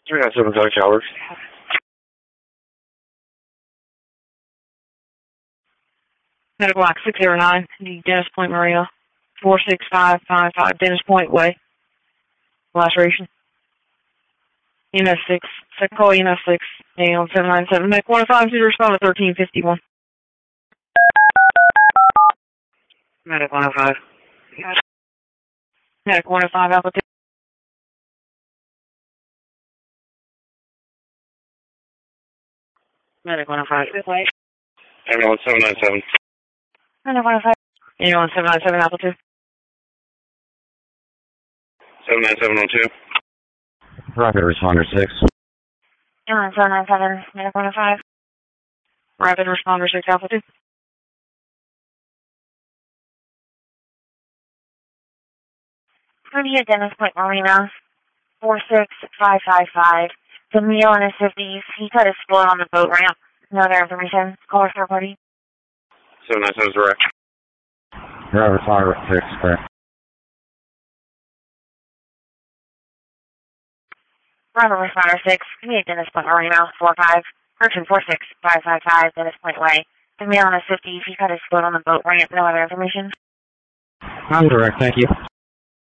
397 Coach Albert. Medical Act 609, the Dennis Point Marina, 46555 Dennis Point Way. Laceration. EMS 6, second call EMS 6, AM 797, Medic 105 to respond to 1351. Medic 105. Medic 105, applicant. Medic 105. Ambulance 797. Medic 105. Ambulance 797, applicant. 79702. Rapid Responder 6. Ambulance 797, Medic 105. Rapid Responder 6, applicant. Pretty Dennis Point Marina, 46555. The male in his 50s. He cut his foot on the boat ramp. No other information. Call our third party. 797 direct. Rapid Responder 6, correct. Rapid Responder 6. Pretty Dennis Point Marina, 45. Person 46555, Dennis Point Way. The male in his 50s. He cut his foot on the boat ramp. No other information. I'm direct, thank you.